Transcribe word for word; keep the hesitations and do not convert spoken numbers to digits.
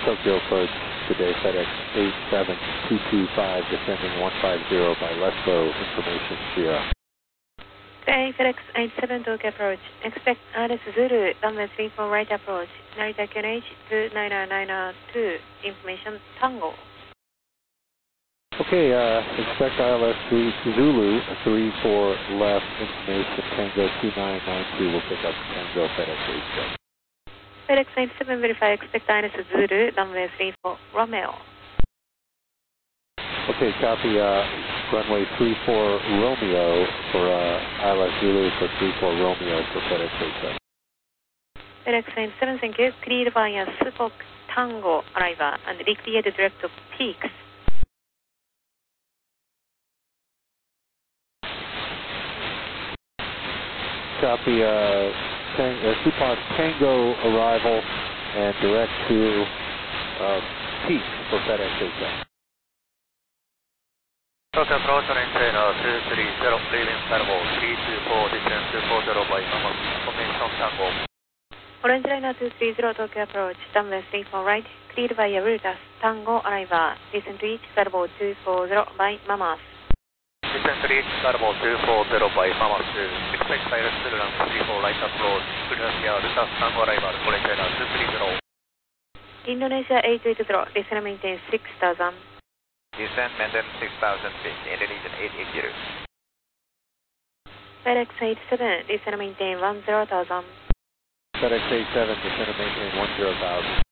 Tokyo approach today, FedEx eight seven two two five, descending one five zero by Lesbo, information Sierra. Today, FedEx eight seven Tokyo approach, expect R S Zulu, runway three four right approach, Narita Q N H two nine nine two, information Tango. Okay, uh, expect I L S Zulu, three four left, information Tango two nine nine two, will pick up Tango FedEx eight seven. FedEx eight seven verify, expect I L S Zulu, runway three four Romeo. Okay, copy, uh, runway three four Romeo for uh, I L S Zulu for three four Romeo for FedEx eight seven. FedEx eight seven, thank you. Cleared via Spock Tango arrival and recleared direct to peaks. Copy, uh, tang uh Spock Tango arrival and direct to uh, peak for FedEx eight seven. Tokyo approach on trainer two three zero, leaving Paramount three two four, descend two four zero by Mammoth, information Tango. Orange Liner two three zero Tokyo approach, runway three four right, cleared via Rutas Tango arrival, listen to each Paramount two four zero by Mammoth. Listen to each Paramount two four zero by Mammoth, expect I L S Zulu three four right approach, Indonesia Rutas Tango arrival, Orange Liner two three zero. Indonesia eight eight zero, listen maintain six thousand. Descend maintain six thousand feet, Indonesian eight eight zero. FedEx eight seven, listen maintain one zero thousand. FedEx eight seven, descend and maintain one zero thousand.